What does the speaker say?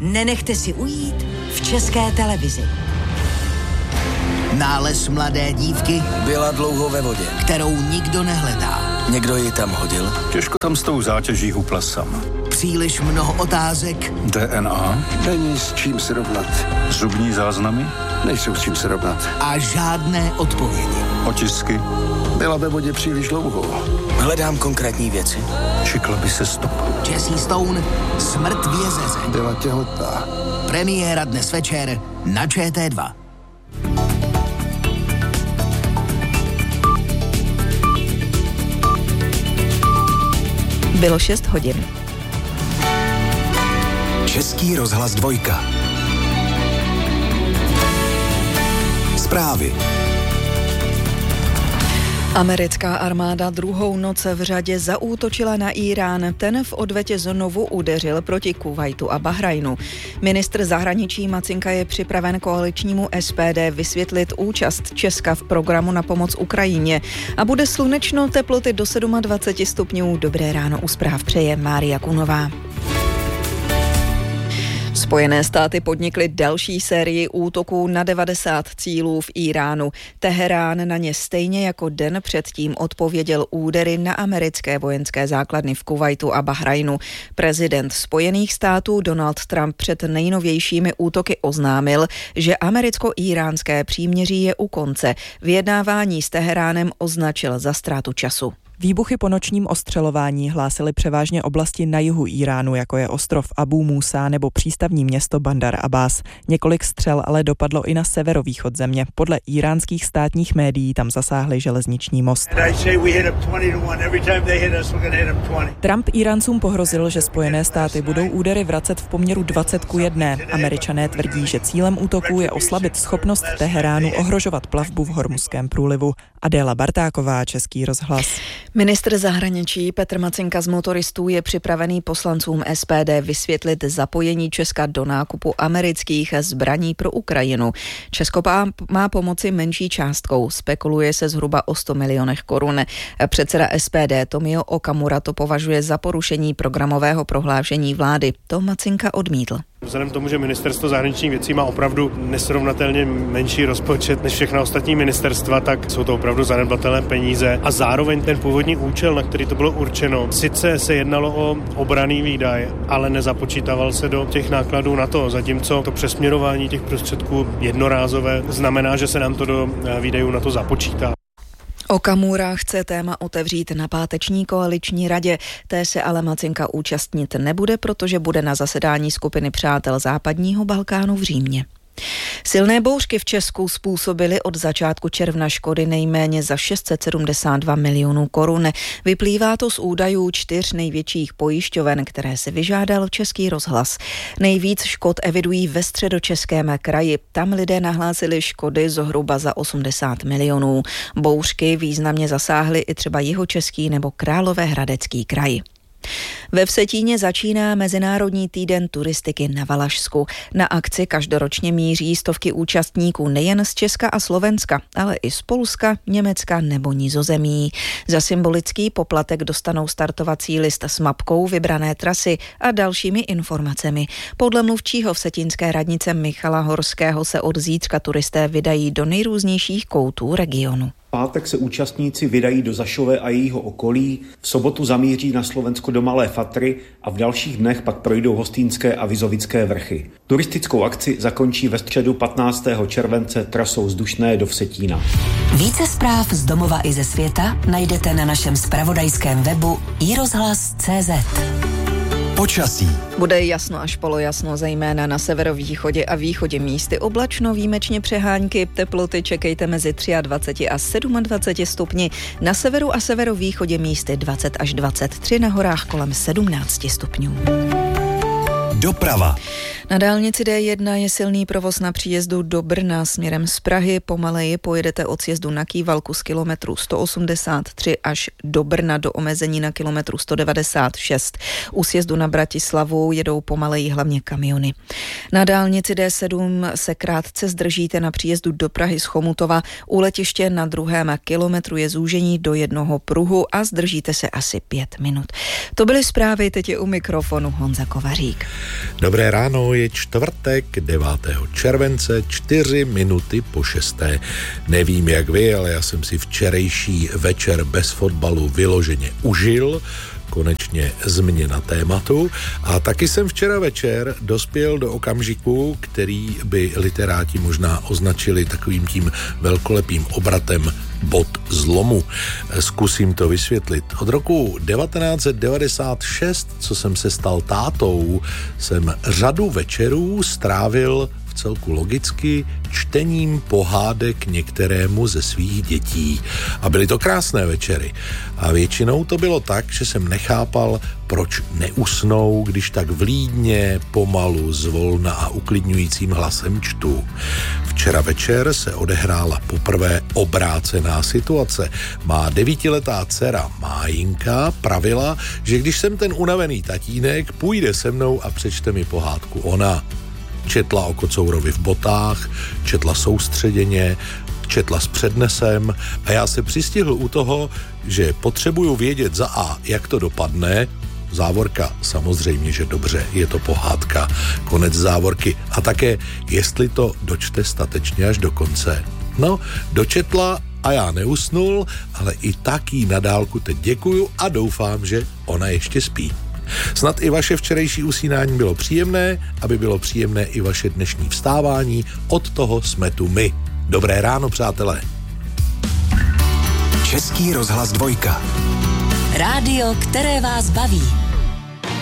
nenechte si ujít v České televizi. Nález mladé dívky byla dlouho ve vodě, kterou nikdo nehledá. Někdo ji tam hodil. Těžko tam s tou zátěží hupla sama. Příliš mnoho otázek. DNA? Není s čím srovnat. Zubní záznamy? Nejsou s čím srovnat. A žádné odpovědi. Otisky? Byla ve vodě příliš dlouho. Hledám konkrétní věci. Čekla by se stop. Jessie Stone, Smrt v jezeře. Byla těhotná. Premiéra dnes večer na ČT2. Bylo 6 hodin. Český rozhlas 2. Zprávy. Americká armáda druhou noc v řadě zaútočila na Írán. Ten v odvetě znovu udeřil proti Kuvajtu a Bahrajnu. Ministr zahraničí Macinka je připraven koaličnímu SPD vysvětlit účast Česka v programu na pomoc Ukrajině. A bude slunečno, teploty do 27 stupňů. Dobré ráno, u zpráv přeje Mária Kunová. Spojené státy podnikly další sérii útoků na 90 cílů v Iránu. Teherán na ně stejně jako den předtím odpověděl údery na americké vojenské základny v Kuvajtu a Bahrajnu. Prezident Spojených států Donald Trump před nejnovějšími útoky oznámil, že americko-íránské příměří je u konce. Vyjednávání s Teheránem označil za ztrátu času. Výbuchy po nočním ostřelování hlásily převážně oblasti na jihu Iránu, jako je ostrov Abu Musa nebo přístavní město Bandar Abbas. Několik střel ale dopadlo i na severovýchod země. Podle íránských státních médií tam zasáhli železniční most. Trump Íráncům pohrozil, že Spojené státy budou údery vracet v poměru 20:1. Američané tvrdí, že cílem útoků je oslabit schopnost Teheránu ohrožovat plavbu v Hormuzském průlivu. Adéla Bartáková, Český rozhlas. Ministr zahraničí Petr Macinka z motoristů je připravený poslancům SPD vysvětlit zapojení Česka do nákupu amerických zbraní pro Ukrajinu. Česko má pomoci menší částkou, spekuluje se zhruba o 100 milionech korun. Předseda SPD Tomio Okamura to považuje za porušení programového prohlášení vlády. To Macinka odmítl. Vzhledem k tomu, že ministerstvo zahraničních věcí má opravdu nesrovnatelně menší rozpočet než všechna ostatní ministerstva, tak jsou to opravdu zanedbatelné peníze a zároveň ten původní účel, na který to bylo určeno, sice se jednalo o obranný výdaj, ale nezapočítával se do těch nákladů na to, zatímco to přesměrování těch prostředků jednorázové znamená, že se nám to do výdajů na to započítá. Okamura chce téma otevřít na páteční koaliční radě. Té se ale Macinka účastnit nebude, protože bude na zasedání skupiny přátel západního Balkánu v Římě. Silné bouřky v Česku způsobily od začátku června škody nejméně za 672 milionů korun. Vyplývá to z údajů 4 největších pojišťoven, které se vyžádal Český rozhlas. Nejvíc škod evidují ve Středočeském kraji. Tam lidé nahlásili škody zhruba za 80 milionů. Bouřky významně zasáhly i třeba Jihočeský nebo Královéhradecký kraj. Ve Vsetíně začíná Mezinárodní týden turistiky na Valašsku. Na akci každoročně míří stovky účastníků nejen z Česka a Slovenska, ale i z Polska, Německa nebo Nizozemí. Za symbolický poplatek dostanou startovací list s mapkou vybrané trasy a dalšími informacemi. Podle mluvčího vsetínské radnice Michala Horského se od zítřka turisté vydají do nejrůznějších koutů regionu. V pátek se účastníci vydají do Zašové a jejího okolí, v sobotu zamíří na Slovensko do Malé Fatry a v dalších dnech pak projdou Hostýnské a Vizovické vrchy. Turistickou akci zakončí ve středu 15. července trasou z Dušné do Vsetína. Více zpráv z domova i ze světa najdete na našem zpravodajském webu iRozhlas.cz. Počasí. Bude jasno až polojasno, zejména na severovýchodě a východě místy oblačno, výjimečně přehánky. Teploty čekejte mezi 23 a 27 stupni. Na severu a severovýchodě místy 20 až 23, na horách kolem 17 stupňů. Doprava. Na dálnici D1 je silný provoz na příjezdu do Brna směrem z Prahy. Pomaleji pojedete od sjezdu na Kývalku z kilometru 183 až do Brna do omezení na kilometru 196. U sjezdu na Bratislavu jedou pomaleji hlavně kamiony. Na dálnici D7 se krátce zdržíte na příjezdu do Prahy z Chomutova. U letiště na 2. kilometru je zúžení do 1 pruhu a zdržíte se asi 5 minut. To byly zprávy, teď je u mikrofonu Honza Kovařík. Dobré ráno, je čtvrtek 9. července, 4 minuty po 6. Nevím jak vy, ale já jsem si včerejší večer bez fotbalu vyloženě užil. Konečně změna tématu. A taky jsem včera večer dospěl do okamžiku, který by literáti možná označili takovým tím velkolepým obratem bod zlomu. Zkusím to vysvětlit. Od roku 1996, co jsem se stal tátou, jsem řadu večerů strávil vcelku logicky čtením pohádek některému ze svých dětí. A byly to krásné večery. A většinou to bylo tak, že jsem nechápal, proč neusnou, když tak vlídně, pomalu, zvolna a uklidňujícím hlasem čtu. Včera večer se odehrála poprvé obrácená situace. Má 9letá dcera Májinka pravila, že když jsem ten unavený tatínek, půjde se mnou a přečte mi pohádku ona. Četla o kocourovi v botách, četla soustředěně, četla s přednesem a já se přistihl u toho, že potřebuju vědět za A, jak to dopadne, závorka, samozřejmě, že dobře, je to pohádka, konec závorky a také, jestli to dočte statečně až do konce. No, dočetla a já neusnul, ale i tak jí na dálku teď děkuju a doufám, že ona ještě spí. Snad i vaše včerejší usínání bylo příjemné, aby bylo příjemné i vaše dnešní vstávání. Od toho jsme tu my. Dobré ráno, přátelé. Český rozhlas 2. Rádio, které vás baví.